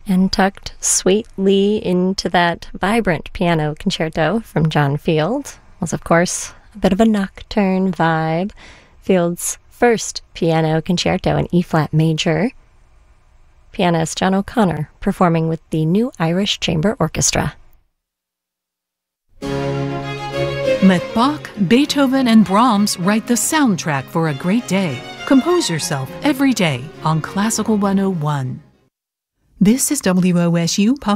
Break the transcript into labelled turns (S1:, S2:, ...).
S1: And tucked sweetly into that vibrant piano concerto from John Field was, of course, a bit of a nocturne vibe. Field's first piano concerto in E-flat major. Pianist John O'Connor performing with the New Irish Chamber Orchestra.
S2: Let Bach, Beethoven, and Brahms write the soundtrack for a great day. Compose yourself every day on Classical 101. This is WOSU